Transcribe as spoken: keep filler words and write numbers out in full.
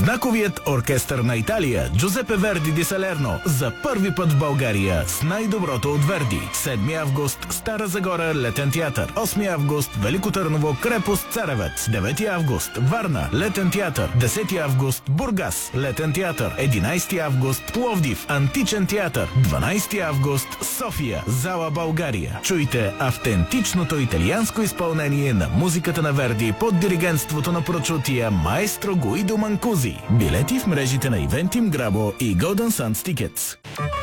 Знаковият оркестър на Италия Джузепе Верди ди Салерно за първи път в България с най-доброто от Верди. седми август Стара Загора Летен театър. осми август Велико Търново Крепост Царевец. девети август Варна Летен театър. десети август Бургас Летен театър. единайсети август Пловдив Античен театър. дванайсети август София Зала България. Чуйте автентичното италианско изпълнение на музиката на Верди под диригентството на прочутия маестро Гуидо Манкузи. Билети в мрежите на Eventim Grabo и Golden Sands Tickets.